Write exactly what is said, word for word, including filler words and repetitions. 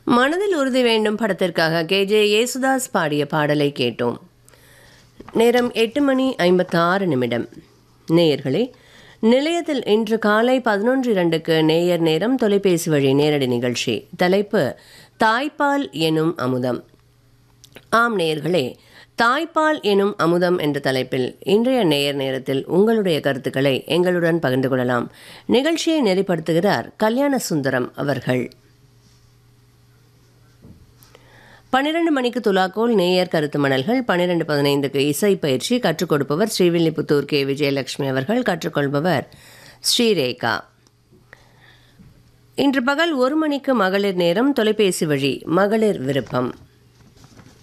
மனதில் உறுதி வேண்டும் படத்திற்காக கே ஜே யேசுதாஸ் பாடிய பாடலை கேட்டோம். நேரம் எட்டு மணி ஐம்பத்தி ஆறு நிமிடம். நேயர்களே, நிலையத்தில் இன்று காலை பதினொன்று இரண்டுக்கு நேயர் நேரம் தொலைபேசி வழி நேரடி நிகழ்ச்சி. தலைப்பு தாய்ப்பால் எனும் அமுதம். ஆம் நேயர்களே, தாய்ப்பால் எனும் அமுதம் என்ற தலைப்பில் இன்றைய நேயர் நேரத்தில் உங்களுடைய கருத்துக்களை எங்களுடன் பகிர்ந்து கொள்ளலாம். நிகழ்ச்சியை நெறிப்படுத்துகிறார் கல்யாண சுந்தரம் அவர்கள். பன்னிரண்டு மணிக்கு துலாக்கோல் நேயர் கருத்து மணல்கள். பன்னிரண்டு பதினைந்துக்கு இசை பயிற்சி. கற்றுக் கொடுப்பவர் ஸ்ரீவில்லிபுத்தூர் கே விஜயலட்சுமி அவர்கள். கற்றுக்கொள்பவர் ஸ்ரீரேகா. இன்று பகல் ஒரு மணிக்கு மகளிர் நேரம் தொலைபேசி வழி மகளிர் விருப்பம்.